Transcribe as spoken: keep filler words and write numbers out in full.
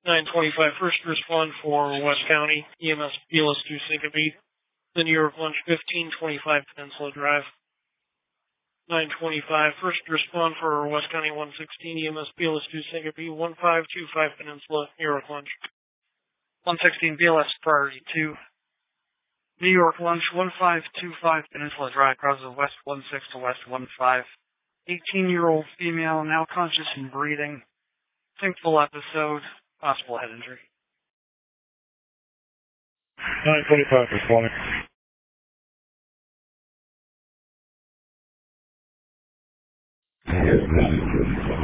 nine twenty-five, first respond for West County, E M S B L S two Syncope, the New York Lunch fifteen twenty-five Peninsula Drive. nine twenty-five, first respond for West County one sixteen, E M S B L S two Syncope, one five two five Peninsula, New York Lunch. one sixteen B L S Priority two, New York Lunch one five two five Peninsula Drive, crosses west one six to west one five. eighteen-year-old female, now conscious and breathing. Thinkful episode, possible head injury. nine twenty-five, responding.